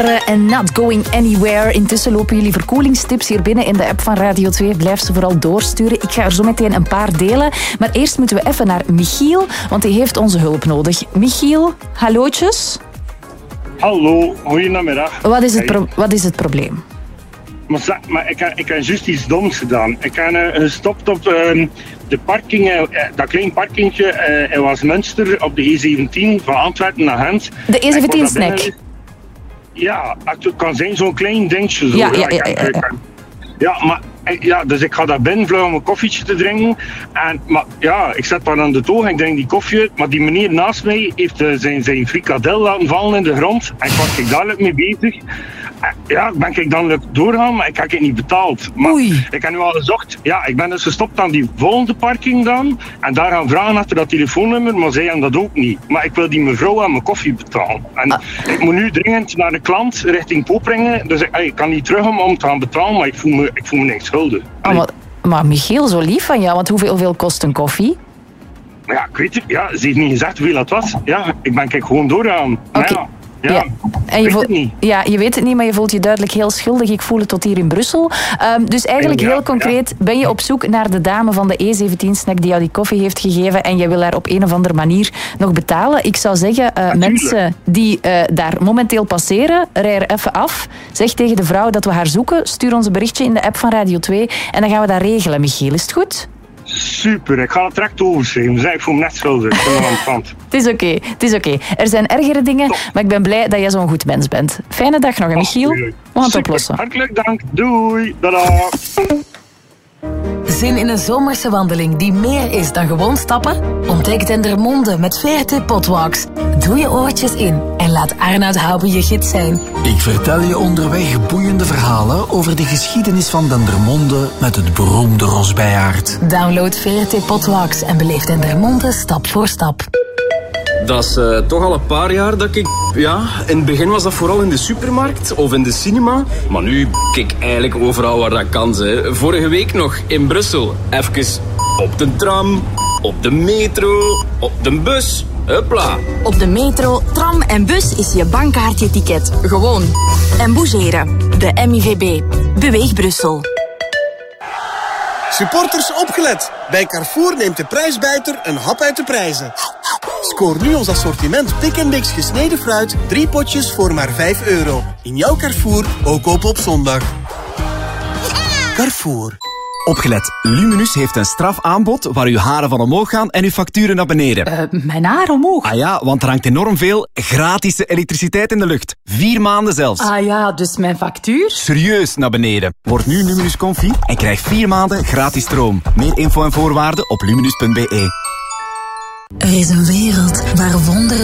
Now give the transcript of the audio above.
En Not Going Anywhere. Intussen lopen jullie verkoelingstips hier binnen in de app van Radio 2. Blijf ze vooral doorsturen. Ik ga er zo meteen een paar delen. Maar eerst moeten we even naar Michiel, want die heeft onze hulp nodig. Michiel, hallootjes. Hallo, goedemiddag. Wat is het probleem? Maar ik heb juist iets doms gedaan. Ik heb gestopt op de parking, dat klein parkingje in Westminster op de E17 van Antwerpen naar Gent. De E17-snack? Ja, het kan zijn zo'n klein dingetje. Zo. Dus ik ga daar binnen vlug om een koffietje te drinken. Maar ja, ik zet daar aan de toog en ik drink die koffie uit. Maar die meneer naast mij heeft zijn frikadel laten vallen in de grond. En ik was dadelijk mee bezig. Ja, ben ik dan doorgaan, maar ik heb het niet betaald. Maar Oei. Ik heb nu al gezocht. Ja, ik ben dus gestopt aan die volgende parking dan. En daar gaan vragen achter dat telefoonnummer, maar zij hebben dat ook niet. Maar ik wil die mevrouw aan mijn koffie betalen. En ik moet nu dringend naar de klant richting Poperingen. Dus ik kan niet terug om te gaan betalen, maar ik voel me niks schuldig. Maar Michiel, zo lief van jou, want hoeveel kost een koffie? Ja, ik weet het. Ja, ze heeft niet gezegd hoeveel dat was. Ja, ik ben gewoon doorgaan. Okay. Ja, en je weet het niet, maar je voelt je duidelijk heel schuldig. Ik voel het tot hier in Brussel. Dus eigenlijk heel concreet, ben je op zoek naar de dame van de E17-snack die jou die koffie heeft gegeven en jij wil haar op een of andere manier nog betalen. Ik zou zeggen, mensen die daar momenteel passeren, rij er even af. Zeg tegen de vrouw dat we haar zoeken. Stuur ons een berichtje in de app van Radio 2 en dan gaan we dat regelen, Michiel. Is het goed? Super, ik ga het direct overschrijven. Dus ik voel me net schuldig. Het is oké. Er zijn ergere dingen, maar ik ben blij dat jij zo'n goed mens bent. Fijne dag nog, Michiel. We gaan het oplossen. Hartelijk dank. Doei. Tada. Zin in een zomerse wandeling die meer is dan gewoon stappen? Ontdek Dendermonde met VRT Potwalks. Doe je oortjes in en laat Arnoud Houben je gids zijn. Ik vertel je onderweg boeiende verhalen over de geschiedenis van Dendermonde met het beroemde Rosbijaard. Download VRT Potwalks en beleef Dendermonde stap voor stap. Dat is toch al een paar jaar dat ik... Ja, in het begin was dat vooral in de supermarkt of in de cinema. Maar nu kijk eigenlijk overal waar dat kan. Hè. Vorige week nog in Brussel. Even op de tram, op de metro, op de bus. Hupla. Op de metro, tram en bus is je bankkaartje-ticket gewoon. En bougeren. De MIVB. Beweeg Brussel. Supporters opgelet. Bij Carrefour neemt de prijsbijter een hap uit de prijzen. Scoor nu ons assortiment Pick & Mix gesneden fruit. 3 potjes voor maar €5. In jouw Carrefour, ook open op zondag. Carrefour. Opgelet, Luminus heeft een strafaanbod waar uw haren van omhoog gaan en uw facturen naar beneden. Mijn haar omhoog? Ah ja, want er hangt enorm veel gratis elektriciteit in de lucht. 4 maanden zelfs. Ah ja, dus mijn factuur? Serieus naar beneden. Word nu Luminus Comfy en krijg 4 maanden gratis stroom. Meer info en voorwaarden op luminus.be. Er is een wereld waar wonderen